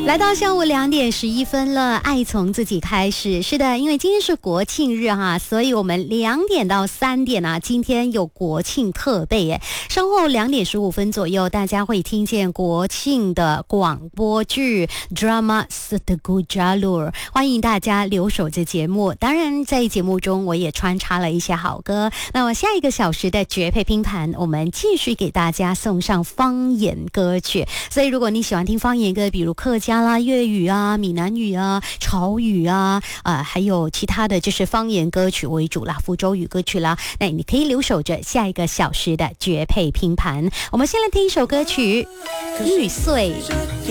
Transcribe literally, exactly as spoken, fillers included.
来到下午两点十一分了，爱从自己开始。是的，因为今天是国庆日哈，所以我们两点到三点啊，今天有国庆特备耶。稍后两点十五分左右，大家会听见国庆的广播剧 Drama Satu Jalur， 欢迎大家留守这节目。当然，在节目中我也穿插了一些好歌。那么下一个小时的绝配拼盘，我们继续给大家送上方言歌曲。所以，如果你喜欢听方言歌，比如客家啦、粤语啊、闽南语啊、潮语啊，呃，还有其他的就是方言歌曲为主啦，福州语歌曲啦，那你可以留守着下一个小时的绝配拼盘。我们先来听一首歌曲《玉碎》。